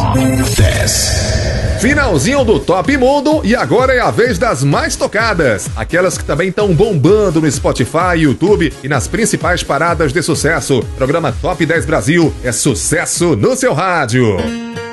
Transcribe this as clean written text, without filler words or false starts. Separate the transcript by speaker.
Speaker 1: Top 10.
Speaker 2: Finalzinho do Top Mundo e agora é a vez das mais tocadas. Aquelas que também estão bombando no Spotify, YouTube e nas principais paradas de sucesso. Programa Top 10 Brasil é sucesso no seu rádio.